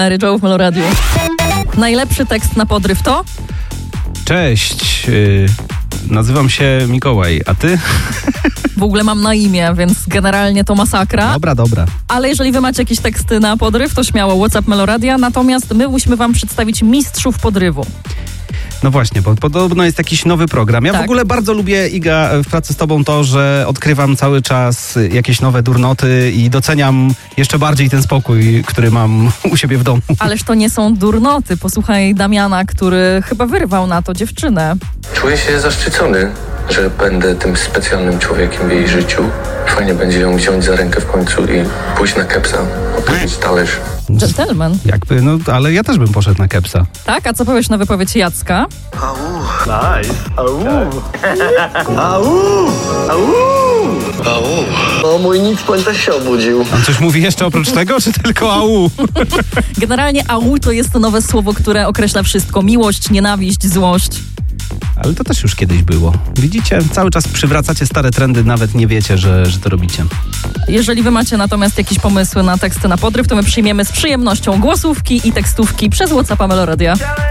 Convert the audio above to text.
Mary Jo w Meloradiu. Najlepszy tekst na podryw to? Cześć, nazywam się Mikołaj, a ty? W ogóle mam na imię, więc generalnie to masakra. Dobra. Ale jeżeli wy macie jakieś teksty na podryw, to śmiało WhatsApp Meloradia. Natomiast my musimy wam przedstawić mistrzów podrywu. No właśnie, bo podobno jest jakiś nowy program. Ja Tak. w ogóle bardzo lubię, Iga, w pracy z tobą to, że odkrywam cały czas jakieś nowe durnoty i doceniam jeszcze bardziej ten spokój, który mam u siebie w domu. Ależ to nie są durnoty. Posłuchaj Damiana, który chyba wyrwał na to dziewczynę. Czuję się zaszczycony, że będę tym specjalnym człowiekiem w jej życiu. Fajnie będzie ją wziąć za rękę w końcu i pójść na kepsa, opowiedzieć talerz. Gentleman. Jakby, no, ale ja też bym poszedł na kepsa. Tak? A co powiesz na wypowiedź Jacka? O, mój Nicpoń też się obudził. On coś mówi jeszcze oprócz tego, czy tylko au? Generalnie au to jest to nowe słowo, które określa wszystko. Miłość, nienawiść, złość. Ale to też już kiedyś było. Widzicie, cały czas przywracacie stare trendy, nawet nie wiecie, że to robicie. Jeżeli wy macie natomiast jakieś pomysły na teksty na podryw, to my przyjmiemy z przyjemnością głosówki i tekstówki przez WhatsAppa Meloradia.